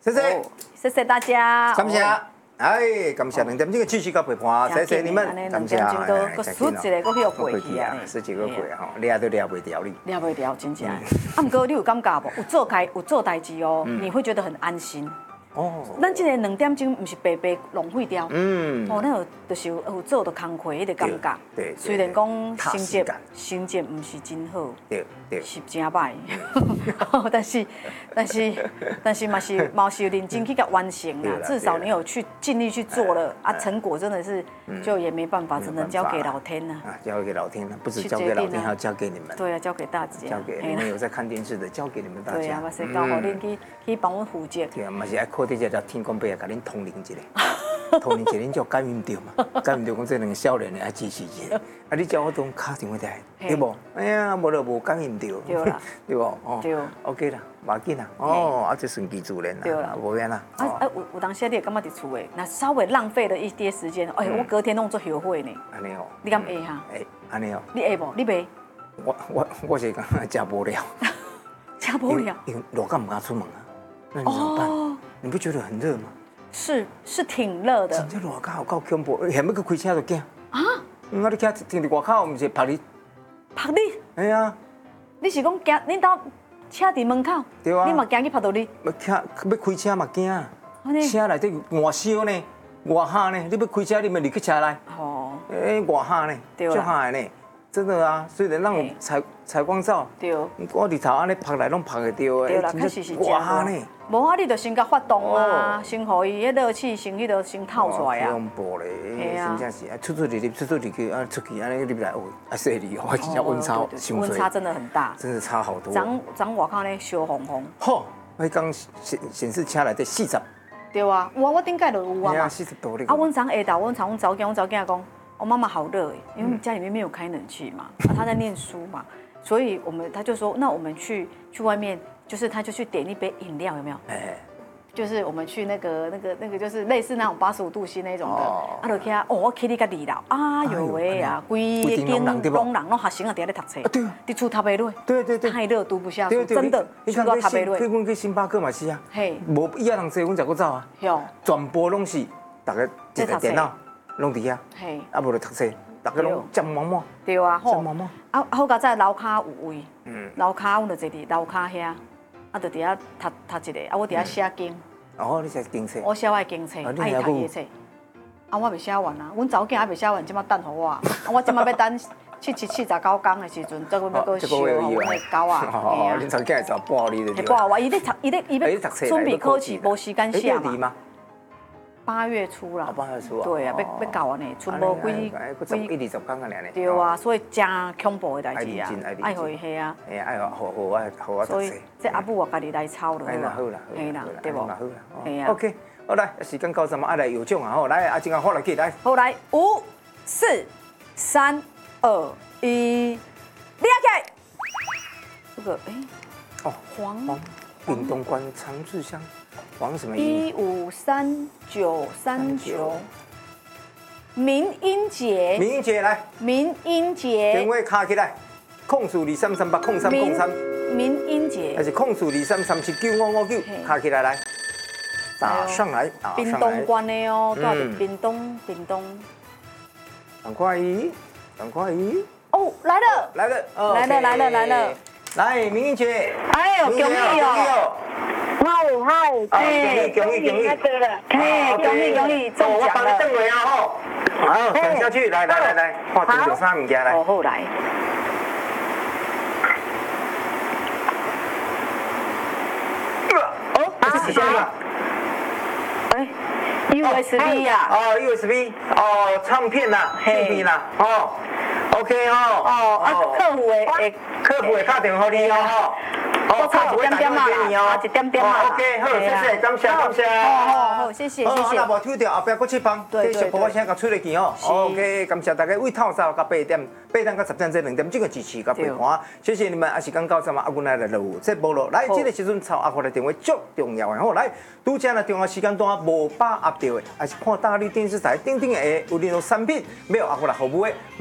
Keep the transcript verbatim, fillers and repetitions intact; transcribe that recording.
谢谢， 谢谢大家， 感谢。哎，感谢两点钟继续到陪伴，谢谢你们，感谢。 个个数一个，个去过去啊， 数一个过吼，抓都抓袂掉你， 抓袂掉，真正。啊，毋过你有感觉无？有做代有做代志哦，你会觉得很安心。哦，咱这个两点钟不是白白浪费掉，嗯，哦，那有就是有有做到工课迄个感觉，对，虽然讲成绩成绩不是真好，对对，是真歹，但是但是但是嘛是嘛是认真去甲完成啦，至少你有去尽力去做了啊，成果真的是就也没办法，只能交给老天了， 啊，交给老天了，不止交给老天，还要交给你们， 对啊，交给大家， 交给你们有在看电视的，交给你们大家， 对啊，嘛是交互恁去去帮阮负责， 对啊，嘛是爱靠。或者叫天公伯啊，甲恁通灵一下，通灵一下，恁就感应到嘛，感应到讲这两个少年的爱支持一下，啊，你叫我当敲电话来，对不？哎呀，无就无感应到， 对啦， 对不？哦，对 ，OK 啦，无紧啦，哦，啊，这顺其自然啦，对啦，无冤啦。 啊啊，有有当时你会感觉伫厝诶，那稍微浪费了一些时间，哎，我隔天弄做后悔呢。 安尼哦， 你敢会哈？ 哎，安尼哦， 你会无？你袂？ 我我我是讲食无了， 食无了， 因为热敢唔敢出门啊，那你怎么办？你不觉得很热吗？ 是是挺热的。 真正热到有够恐怖，还要去开车就惊。啊？嗯，啊，你徛停伫外口，唔是拍你？ 拍你？ 哎呀！ 你是讲惊？恁兜车伫门口？ 对啊。 你嘛惊去拍到你？ 要开要开车嘛惊啊！车内底外烧呢，外吓呢，你要开车你咪入去车内。哦。哎，外吓呢，足吓的呢。真的啊，虽然咱有采采光罩，对，我日头安尼拍来拢拍会到的， 对啦，确实是这样。 呢， 无啊，你就先甲发动啊，先互伊迄热气先迄个先透出来啊。 恐怖咧，真正是啊，出出入入，出出入入啊，出去安尼入来，哦，啊，犀利哦，真正温差伤温差真的很大， 真的差好多。 咱咱外口咧烧烘烘。 吼，迄讲显显示车内底四十。 对啊，有啊，我顶届就有啊嘛。 四十多咧。 啊，阮昨下昼，阮从阮早囝，阮早囝讲。我妈妈好热哎，因为我们家里面没有开冷气嘛，啊，她在念书嘛，所以我们他就说，那我们去去外面，就是他就去点一杯饮料，有没有？哎，就是我们去那个那个那个，就是类似那种八十五度 C 那种的，啊，就去啊，哦，我去你家二楼，哎呦喂啊，规个间拢人拢学生啊，伫咧读册，对，伫厝读袂落， 对对对， 太热读不下书，真的，书都读袂落。 去阮去星巴克嘛是啊，嘿，无伊啊人坐，阮才搁走啊，全部拢是大家一台电脑。拢伫遐，嘿，啊无就读册，大家拢占满满。对啊，好，占满满。啊，好佳在楼骹有位，嗯，楼骹阮就坐伫楼骹遐，啊，就伫遐读读一个，啊，我伫遐写经。哦，你写经册？我写我的经册，啊，伊读伊的册。啊，我未写完啊，阮查某囝还未写完，即马等互我。啊，我即马要等七七七十九工的时阵，再要要去烧我的狗啊。哦，恁查某囝会查报你的。 会报我，伊咧读，伊咧伊咧准备考试，无时间写嘛。八月初啦， 八月初啊， 对啊，要要到啊呢，剩无几几一二十工啊呢。 对啊，所以真恐怖的代志啊，爱互伊遐啊， 哎呀，爱互互我互我读册。 所以这阿母我家己来操了。 哎啦好啦， 嘿啦，对无？好啦， 哎呀 ，OK， 好来，时间到什么？爱来有奖啊！好来，阿金啊，发落去来。 好来，五、四、三、二、一，立起来。这个哎，哦，黄屏东关长治乡。黄什么一？一五三九三九，明英姐。 明英姐来。 明英姐。 电话卡起来，控诉二三三八控三控三。 明英姐。 还是控诉二三三七九五五九，卡起来来。打上来，打上来。 屏东关的哦，住伫屏东，屏东。 赶快姨，赶快姨。 哦，来了， 来了， 来了，来了，来了。 来，明英姐。 哎呦，恭喜哦！ 嗨嗨， 哎，恭喜恭喜！ 哎，恭喜恭喜，中奖了！ 我帮你等位啊吼，好，等下去，来来来来，看中着啥物件来？ 哦，好来。 哦，这是什么？ 哎 ，U S B 呀。 哦 ，U S B， 哦，唱片啦 ，C D 啦，哦 ，OK 哦。哦， 啊，客服会会， 客服会打电话你哦吼。 我差一点点嘛，啊，一点点嘛。 OK， 好，谢谢，感谢感谢。 好好好，谢谢谢谢。 那无抽掉，后壁搁七磅，继续把我先甲出来去吼。OK，感谢大家为透早到八点，八点到十点这两点这个支持甲陪伴，谢谢你们。啊，时间到什么？啊，阮来来录这部落。来，这个时阵抄阿华的电话足重要的吼。来，拄则呢，电话时间段无把握到的，还是看大力电视台顶顶的有任何产品，要阿华来服务的。